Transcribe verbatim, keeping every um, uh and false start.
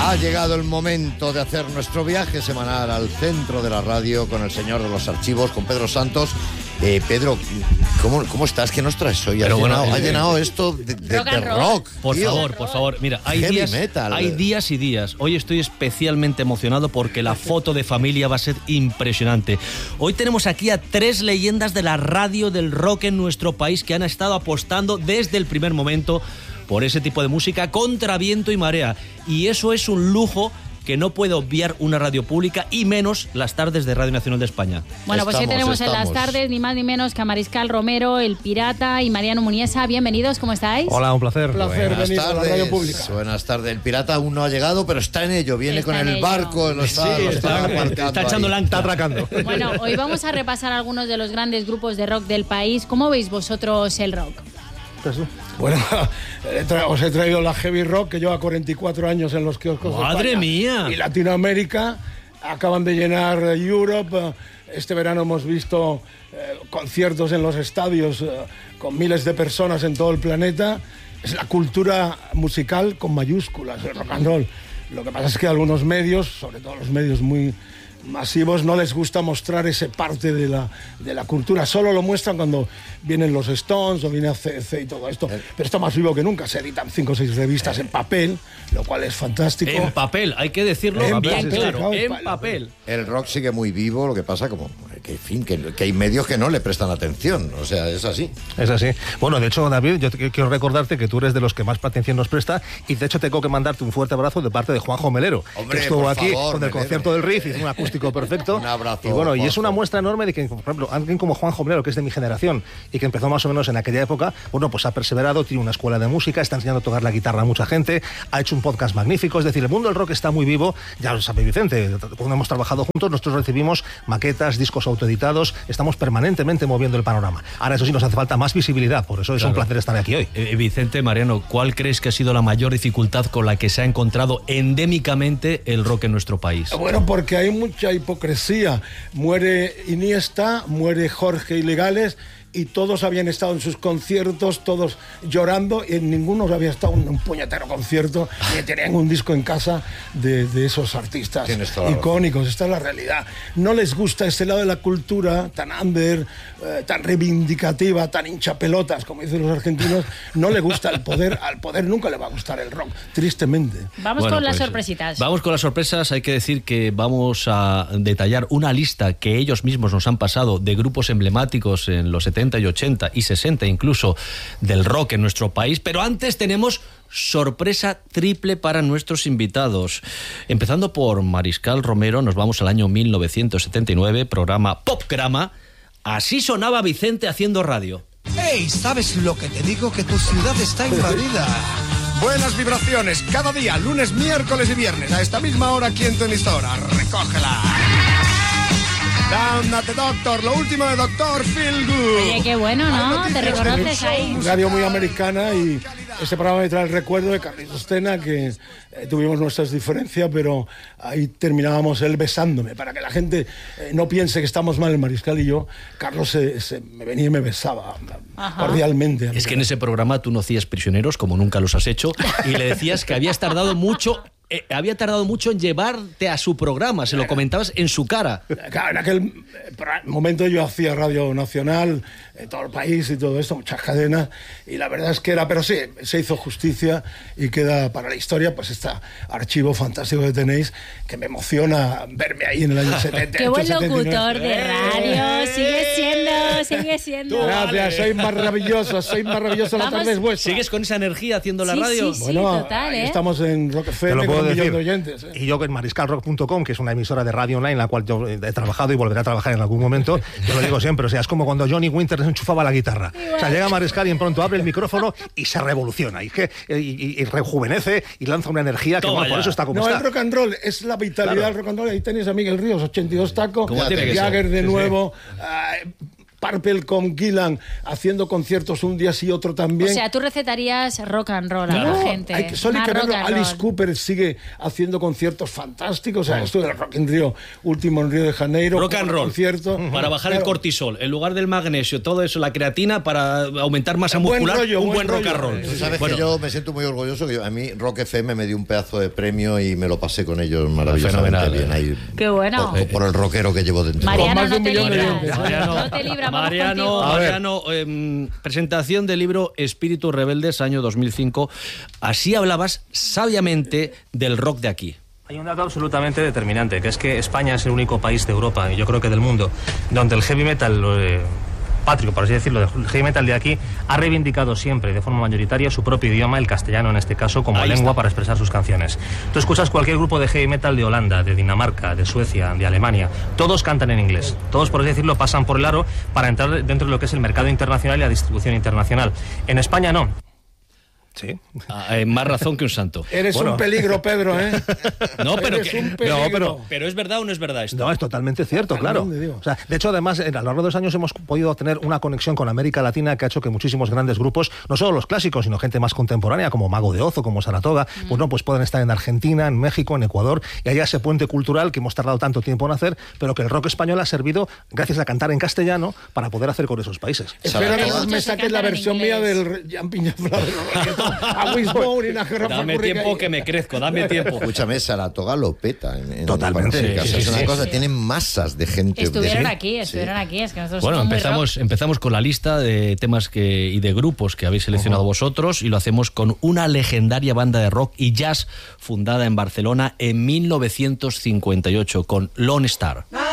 Ha llegado el momento de hacer nuestro viaje semanal al centro de la radio con el señor de los archivos, con Pedro Santos. Eh, Pedro, ¿cómo, ¿cómo estás? ¿Qué nos traes hoy? Ha llenado, bueno, ha llenado esto de, de, rock, de rock. rock por tío. favor, por favor. Mira, hay Heavy días, metal. hay días y días. Hoy estoy especialmente emocionado porque la foto de familia va a ser impresionante. Hoy tenemos aquí a tres leyendas de la radio del rock en nuestro país que han estado apostando desde el primer momento por ese tipo de música contra viento y marea. Y eso es un lujo que no puede obviar una radio pública y menos las tardes de Radio Nacional de España. Bueno, pues estamos, hoy tenemos estamos. en las tardes ni más ni menos que a Mariscal Romero, El Pirata y Mariano Muniesa. Bienvenidos, ¿cómo estáis? Hola, un placer. Un placer Buenas venir tardes, a la radio pública. Buenas tardes. El pirata aún no ha llegado, pero está en ello. Viene Está con en el ello. barco, lo está, Sí, lo está, está, está, está echando la Está atracando. Bueno, hoy vamos a repasar algunos de los grandes grupos de rock del país. ¿Cómo veis vosotros el rock? Bueno, os he traído la heavy rock que lleva cuarenta y cuatro años en los kioscos de ¡Madre España mía! y Latinoamérica. Acaban de llenar Europe. Este verano hemos visto eh, conciertos en los estadios eh, con miles de personas en todo el planeta. Es la cultura musical con mayúsculas, el rock and roll. Lo que pasa es que a algunos medios, sobre todo los medios muy masivos, no les gusta mostrar ese parte de la, de la cultura. Solo lo muestran cuando vienen los Stones o viene A C D C y todo esto. Pero está más vivo que nunca. Se editan cinco o seis revistas en papel, lo cual es fantástico. En papel, hay que decirlo En bien papel, claro, claro, en papel. papel. El rock sigue muy vivo, lo que pasa como que, en fin, que, que hay medios que no le prestan atención. O sea, es así. Es así. Bueno, de hecho, David, yo te, quiero recordarte que tú eres de los que más atención nos presta y de hecho tengo que mandarte un fuerte abrazo de parte de Juanjo Melero, Hombre, que estuvo por aquí favor, con el Melero. concierto del Riff, hizo un acústico perfecto. Un abrazo, Y bueno, y es Juanjo. una muestra enorme de que, por ejemplo, alguien como Juanjo Melero, que es de mi generación y que empezó más o menos en aquella época, bueno, pues ha perseverado, tiene una escuela de música, está enseñando a tocar la guitarra a mucha gente, ha hecho un podcast magnífico, es decir, el mundo del rock está muy vivo, ya lo sabe Vicente, cuando hemos trabajado juntos, nosotros recibimos maquetas, discos autoeditados, estamos permanentemente moviendo el panorama. Ahora, eso sí, nos hace falta más visibilidad, por eso es Claro. un placer estar aquí hoy. Eh, Vicente, Mariano, ¿cuál crees que ha sido la mayor dificultad con la que se ha encontrado endémicamente el rock en nuestro país? Bueno, porque hay mucha hipocresía. Muere Iniesta, muere Jorge Ilegales y todos habían estado en sus conciertos, todos llorando, y en ninguno había estado en un puñetero concierto, ni tenían un disco en casa de, de esos artistas Tienes toda la icónicos. Esta es la realidad. No les gusta este lado de la cultura tan under, eh, tan reivindicativa, tan hinchapelotas, como dicen los argentinos. No le gusta el poder, al poder nunca le va a gustar el rock, tristemente. Vamos Bueno, con las pues, sorpresitas. Vamos con las sorpresas. Hay que decir que vamos a detallar una lista que ellos mismos nos han pasado de grupos emblemáticos en los setenta y ochenta y sesenta incluso del rock en nuestro país. Pero antes tenemos sorpresa triple para nuestros invitados. Empezando por Mariscal Romero, nos vamos al año mil novecientos setenta y nueve, programa Popgrama. Así sonaba Vicente haciendo radio. ¡Hey! ¿Sabes lo que te digo? Que tu ciudad está invadida. Buenas vibraciones, cada día, lunes, miércoles y viernes, a esta misma hora aquí en tu emisora. ¡Recógela! Down at the Doctor, lo último de Doctor Feel Good. Oye, qué bueno, ¿no? Te reconoces ahí. Radio muy americana, y este programa me trae el recuerdo de Carlitos Tena, que eh, tuvimos nuestras diferencias, pero ahí terminábamos él besándome, para que la gente eh, no piense que estamos mal el Mariscal y yo. Carlos se, se, me venía y me besaba. Ajá. Cordialmente. Es que en ese programa tú no hacías prisioneros, como nunca los has hecho, y le decías que habías tardado mucho... Eh, había tardado mucho en llevarte a su programa, se lo comentabas en su cara. Claro, en aquel momento yo hacía Radio Nacional, en todo el país y todo esto, muchas cadenas, y la verdad es que era, pero sí, se hizo justicia y queda para la historia, pues este archivo fantástico que tenéis, que me emociona verme ahí en el año setenta. Qué buen locutor de radio, sigue siendo, sigue siendo. Gracias, sois maravillosos, sois maravillosos, la tarde es vuestra. ¿Sigues con esa energía haciendo la Sí, radio? sí, sí, Bueno, total, ¿eh? estamos en Rock F M con un millón de oyentes. ¿eh? Y yo en mariscal rock punto com, que es una emisora de radio online en la cual yo he trabajado y volveré a trabajar en algún momento, yo lo digo siempre, o sea, es como cuando Johnny Winter enchufaba la guitarra. O sea, llega Mariscal y en pronto abre el micrófono y se revoluciona, y, que, y, y, y rejuvenece y lanza una energía que, bueno, por eso está como no, está. el rock and roll es la vitalidad Claro. del rock and roll. Ahí tenéis a Miguel Ríos, ochenta y dos tacos, Como tiene que Jagger ser. de Sí, nuevo. Sí. Uh, Purple con Gillan haciendo conciertos un día sí, otro también. O sea, tú recetarías rock and roll a no, la gente. Hay que, solo hay que verlo. Alice Cooper sigue haciendo conciertos fantásticos. O sea, esto del Rock in Rio, último en Río de Janeiro. Rock and roll. Concierto. Para bajar claro. el cortisol, en lugar del magnesio, todo eso, la creatina, para aumentar masa Buen muscular, rollo, un buen buen rock rollo. and roll. Tú sabes Bueno, que yo me siento muy orgulloso, que yo- a mí Rock F M me dio un pedazo de premio y me lo pasé con ellos maravillosamente Fenomenal, bien. eh. Ahí, Qué bueno. por, por el rockero que llevo dentro. Mariano, más de no un te millón de libras. oyentes. Mariano, No te libras, vamos Mariano, contigo. A ver. Mariano, em, presentación del libro Espíritus Rebeldes, año dos mil cinco. Así hablabas sabiamente del rock de aquí. Hay un dato absolutamente determinante, que es que España es el único país de Europa, y yo creo que del mundo, donde el heavy metal eh, patrio, por así decirlo, el heavy metal de aquí, ha reivindicado siempre, de forma mayoritaria, su propio idioma, el castellano en este caso, como Ahí lengua está. para expresar sus canciones. Tú escuchas cualquier grupo de heavy metal de Holanda, de Dinamarca, de Suecia, de Alemania, todos cantan en inglés. Todos, por así decirlo, pasan por el aro para entrar dentro de lo que es el mercado internacional y la distribución internacional. En España no. Sí. Ah, eh, más razón que un santo. Eres Bueno. un peligro, Pedro, ¿eh? No, pero, Eres que- un no, peligro. pero, pero ¿es verdad o no es verdad esto? No, es totalmente cierto, claro. Totalmente, digo. O sea, de hecho, además, a lo largo de los años hemos podido tener una conexión con América Latina que ha hecho que muchísimos grandes grupos, no solo los clásicos, sino gente más contemporánea, como Mago de Oz o como Saratoga, Mm. pues no, pues pueden estar en Argentina, en México, en Ecuador, y haya ese puente cultural que hemos tardado tanto tiempo en hacer, pero que el rock español ha servido, gracias a cantar en castellano, para poder hacer con esos países. Espero que Pero no me muchos se saques la cantan en versión mía inglés. del Jean Piñaflor, a Wishbone y una Gerard Dame Furrica tiempo y- que me crezco, dame tiempo. Escúchame, Saratoga lo peta. En, en Totalmente, en música. sí, O sea, sí, es una sí, cosa, sí. tienen masas de gente. Estuvieron de- aquí, estuvieron aquí. Es que nosotros Bueno, somos muy empezamos, rock. empezamos con la lista de temas que, y de grupos que habéis seleccionado vosotros, y lo hacemos con una legendaria banda de rock y jazz fundada en Barcelona en mil novecientos cincuenta y ocho, con Lone Star.